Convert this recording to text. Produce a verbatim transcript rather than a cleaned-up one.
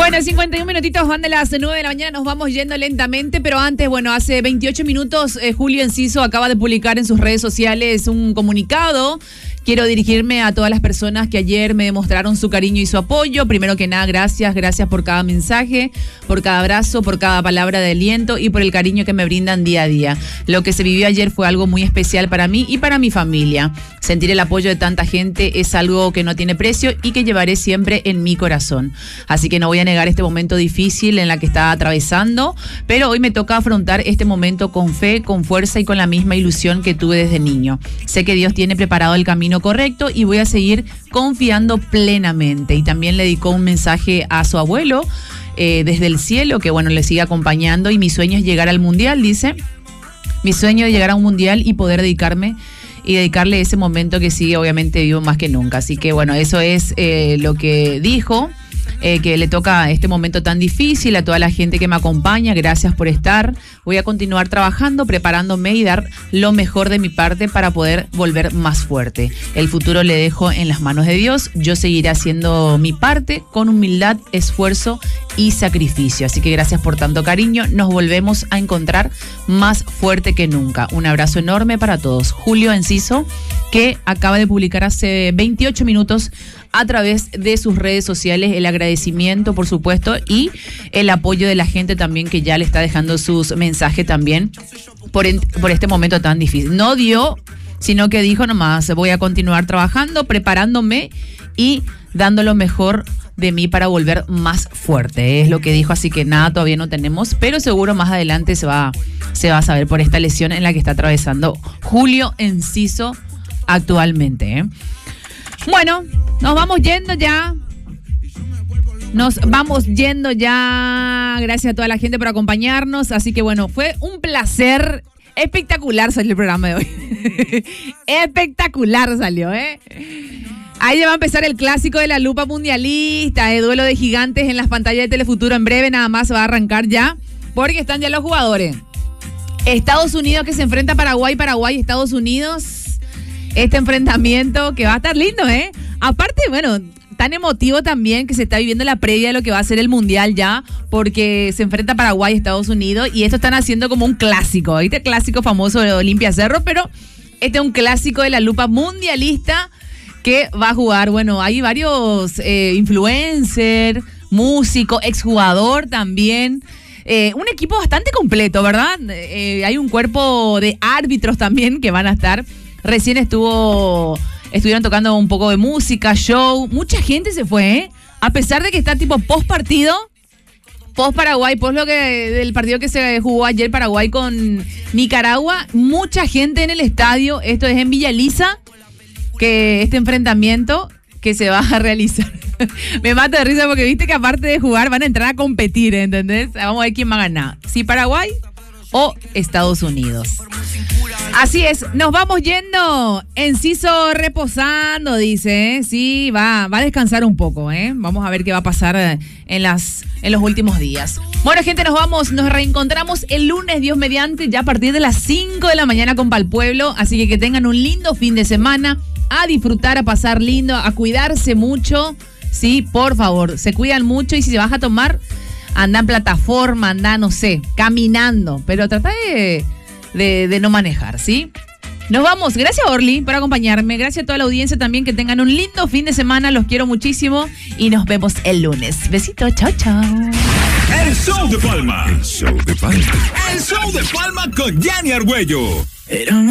Bueno, cincuenta y un minutitos van de las nueve de la mañana, nos vamos yendo lentamente, pero antes, bueno, hace veintiocho minutos eh, Julio Enciso acaba de publicar en sus redes sociales un comunicado. Quiero dirigirme a todas las personas que ayer me demostraron su cariño y su apoyo. Primero que nada, gracias, gracias por cada mensaje, por cada abrazo, por cada palabra de aliento y por el cariño que me brindan día a día. Lo que se vivió ayer fue algo muy especial para mí y para mi familia. Sentir el apoyo de tanta gente es algo que no tiene precio y que llevaré siempre en mi corazón. Así que no voy a negar este momento difícil en la que estaba atravesando, pero hoy me toca afrontar este momento con fe, con fuerza y con la misma ilusión que tuve desde niño. Sé que Dios tiene preparado el camino correcto y voy a seguir confiando plenamente. Y también le dedicó un mensaje a su abuelo eh, desde el cielo, que bueno, le sigue acompañando, y mi sueño es llegar al mundial, dice. Mi sueño es llegar a un mundial y poder dedicarme y dedicarle ese momento que sigue obviamente vivo más que nunca. Así que bueno, eso es eh, lo que dijo. Eh, que le toca este momento tan difícil, a toda la gente que me acompaña, gracias por estar. Voy a continuar trabajando, preparándome y dar lo mejor de mi parte para poder volver más fuerte. El futuro le dejo en las manos de Dios, yo seguiré haciendo mi parte con humildad, esfuerzo y sacrificio. Así que gracias por tanto cariño, nos volvemos a encontrar más fuerte que nunca. Un abrazo enorme para todos. Julio Enciso, que acaba de publicar hace veintiocho minutos a través de sus redes sociales el agradecimiento, por supuesto, y el apoyo de la gente también, que ya le está dejando sus mensajes también por, en, por este momento tan difícil. No dio, sino que dijo nomás, voy a continuar trabajando, preparándome y dando lo mejor de mí para volver más fuerte. Es lo que dijo, así que nada, todavía no tenemos, pero seguro más adelante se va, se va a saber por esta lesión en la que está atravesando Julio Enciso actualmente, ¿eh? Bueno, nos vamos yendo ya. Nos vamos yendo ya. Gracias a toda la gente por acompañarnos. Así que bueno, fue un placer. Espectacular salió el programa de hoy. Espectacular salió, ¿eh? Ahí ya va a empezar el clásico de la lupa mundialista, el duelo de gigantes en las pantallas de Telefuturo. En breve nada más va a arrancar ya, porque están ya los jugadores. Estados Unidos que se enfrenta a Paraguay, Paraguay, Estados Unidos. Este enfrentamiento que va a estar lindo, ¿eh? Aparte, bueno, tan emotivo también que se está viviendo la previa de lo que va a ser el Mundial ya, porque se enfrenta Paraguay, Estados Unidos, y esto están haciendo como un clásico, ¿viste? Clásico famoso de Olimpia Cerro, pero este es un clásico de la lupa mundialista que va a jugar, bueno, hay varios eh, influencers, músicos, exjugador también. Eh, un equipo bastante completo, ¿verdad? Eh, hay un cuerpo de árbitros también que van a estar. Recién estuvo, estuvieron tocando un poco de música, show. Mucha gente se fue, ¿eh? A pesar de que está tipo post partido, post Paraguay, post lo que del partido que se jugó ayer Paraguay con Nicaragua. Mucha gente en el estadio. Esto es en Villa Elisa, que este enfrentamiento que se va a realizar. Me mato de risa porque viste que aparte de jugar van a entrar a competir, ¿entendés? Vamos a ver quién va a ganar. Si Paraguay o Estados Unidos. Así es, nos vamos yendo. Enciso reposando, dice, ¿eh? Sí, va, va a descansar un poco, ¿eh? Vamos a ver qué va a pasar en, las, en los últimos días. Bueno, gente, nos vamos, nos reencontramos el lunes, Dios mediante, ya a partir de las cinco de la mañana con Pal Pueblo. Así que que tengan un lindo fin de semana, a disfrutar, a pasar lindo, a cuidarse mucho. Sí, por favor, se cuidan mucho, y si se vas a tomar, anda en plataforma, anda, no sé, caminando, pero trata de... De, de no manejar, ¿sí? Nos vamos. Gracias, Orly, por acompañarme. Gracias a toda la audiencia también. Que tengan un lindo fin de semana. Los quiero muchísimo. Y nos vemos el lunes. Besitos. Chao, chao. El show de Palma. El show de Palma. El show de Palma con Gianni Argüello. Era